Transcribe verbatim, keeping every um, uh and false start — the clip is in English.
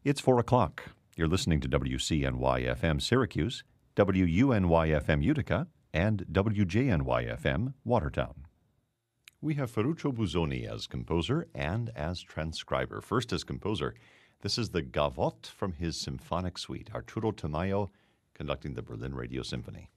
It's four o'clock. You're listening to W C N Y F M Syracuse, W U N Y F M Utica, and W J N Y F M Watertown. We have Ferruccio Busoni as composer and as transcriber. First as composer, this is the Gavotte from his symphonic suite, Arturo Tamayo conducting the Berlin Radio Symphony.